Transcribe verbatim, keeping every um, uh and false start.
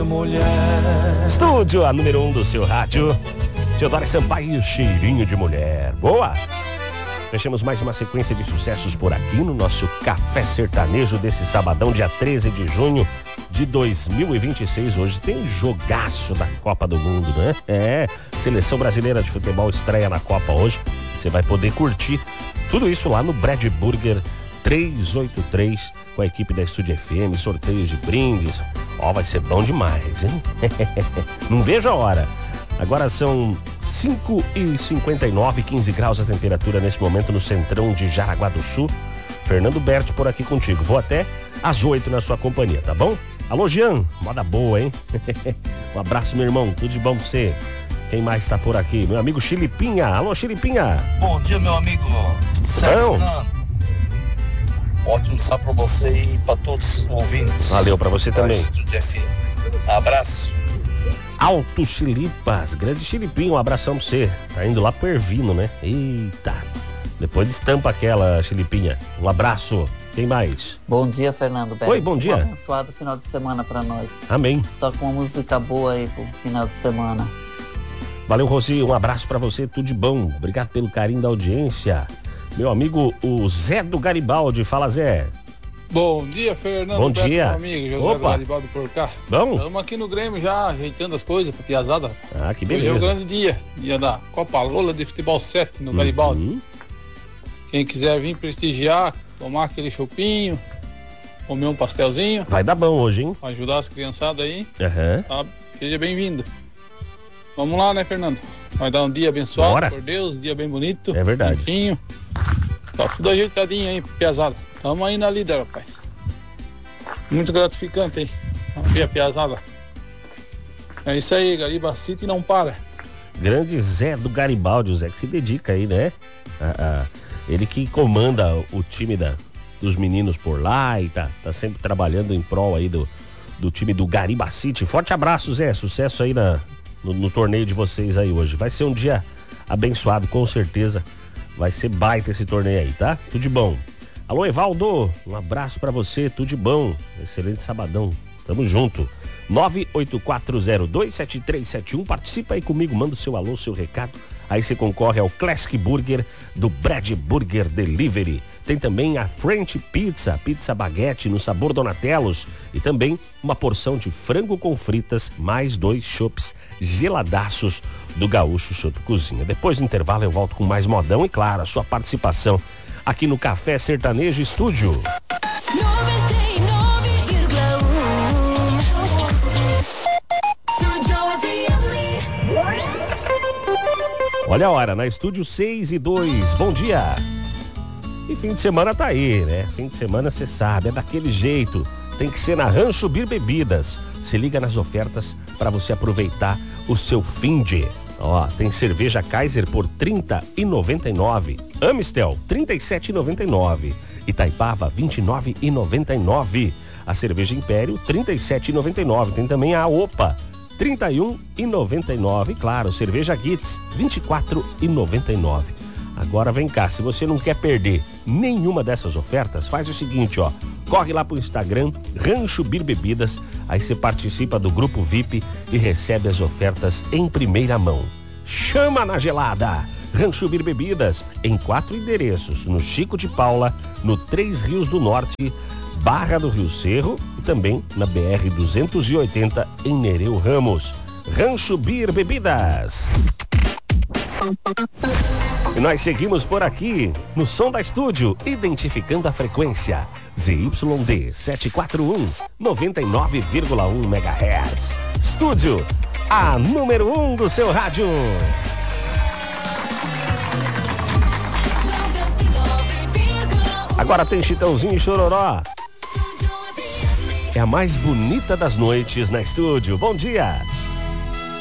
mulher. Estúdio, a número um do seu rádio. Teodoro Sampaio, cheirinho de mulher. Boa! Fechamos mais uma sequência de sucessos por aqui no nosso Café Sertanejo desse sabadão, dia treze de junho de dois mil e vinte e seis. Hoje tem jogaço da Copa do Mundo, né? É, Seleção Brasileira de Futebol estreia na Copa hoje. Você vai poder curtir tudo isso lá no Brad Burger trezentos e oitenta e três com a equipe da Estúdio F M, sorteios de brindes. Ó, vai ser bom demais, hein? Não vejo a hora. Agora são cinco e cinquenta e nove, quinze graus a temperatura nesse momento no centrão de Jaraguá do Sul. Fernando Berti por aqui contigo. Vou até às oito na sua companhia, tá bom? Alô, Jean, moda boa, hein? Um abraço, meu irmão, tudo de bom pra você. Quem mais tá por aqui? Meu amigo Chilipinha. Alô, Chilipinha. Bom dia, meu amigo Sérgio Fernando. Ótimo sábado pra você e pra todos os ouvintes. Valeu, pra você também. Abraço. Alto Chilipas, grande Chilipinho, um abração pra você. Tá indo lá pro Ervino, né? Eita. Depois destampa aquela, Chilipinha. Um abraço. Quem mais? Bom dia, Fernando Berti. Oi, bom dia. Um abençoado final de semana pra nós. Amém. Toca uma música boa aí pro final de semana. Valeu, Rosi, um abraço pra você, tudo de bom. Obrigado pelo carinho da audiência. Meu amigo, o Zé do Garibaldi. Fala, Zé. Bom dia, Fernando. Bom Beto, dia. Meu amigo, José Opa. do Garibaldi por cá. Bom? Estamos aqui no Grêmio já, ajeitando as coisas pra piazada. Ah, que beleza. Hoje é o grande dia, dia da Copa Lola de Futebol sete no uhum. Garibaldi. Quem quiser vir prestigiar, tomar aquele chopinho, comer um pastelzinho. Vai dar bom hoje, hein? Pra ajudar as criançadas aí. Uhum. Tá? Seja bem-vindo. Vamos lá, né, Fernando? Vai dar um dia abençoado Bora. por Deus, dia bem bonito. É verdade. Limpinho. Tá tudo ajeitadinho aí, piazada. Tamo aí na líder, rapaz. Muito gratificante, hein? Ver a piazada. É isso aí, Gariba City não para. Grande Zé do Garibaldi, o Zé que se dedica aí, né? Ah, ah, ele que comanda o time da, dos meninos por lá e tá, tá sempre trabalhando em prol aí do, do time do Gariba City. Forte abraço, Zé. Sucesso aí na, no, no torneio de vocês aí hoje. Vai ser um dia abençoado, com certeza. Vai ser baita esse torneio aí, tá? Tudo de bom. Alô, Evaldo, um abraço pra você, tudo de bom. Excelente sabadão, tamo junto. nove oito quatro zero dois sete três sete um, participa aí comigo, manda o seu alô, seu recado. Aí você concorre ao Classic Burger do Brad Burger Delivery. Tem também a French Pizza, pizza baguete no sabor Donatellos. E também uma porção de frango com fritas, mais dois chopps geladaços do Gaúcho Chopp Cozinha. Depois do intervalo eu volto com mais modão e, claro, a sua participação aqui no Café Sertanejo Estúdio. noventa e nove vírgula um. Olha a hora, na Estúdio seis e dois. Bom dia. E fim de semana tá aí, né? Fim de semana você sabe, é daquele jeito. Tem que ser na Rancho Bir Bebidas. Se liga nas ofertas para você aproveitar o seu fim de. Ó, tem cerveja Kaiser por trinta reais e noventa e nove centavos. Amistel, trinta e sete reais e noventa e nove centavos. Itaipava, vinte e nove reais e noventa e nove centavos. A cerveja Império, trinta e sete reais e noventa e nove centavos. Tem também a Opa, trinta e um reais e noventa e nove centavos. E claro, cerveja Gitz, vinte e quatro reais e noventa e nove centavos. Agora vem cá, se você não quer perder nenhuma dessas ofertas, faz o seguinte, ó. Corre lá pro Instagram, Rancho Bir Bebidas, aí você participa do grupo V I P e recebe as ofertas em primeira mão. Chama na gelada! Rancho Bir Bebidas, em quatro endereços, no Chico de Paula, no Três Rios do Norte, Barra do Rio Cerro e também na B R duzentos e oitenta em Nereu Ramos. Rancho Bir Bebidas. E nós seguimos por aqui, no som da estúdio, identificando a frequência. Z Y D sete quatro um, noventa e nove vírgula um megahertz. Estúdio, a número um do seu rádio. Agora tem Chitãozinho e Chororó. É a mais bonita das noites na estúdio. Bom dia.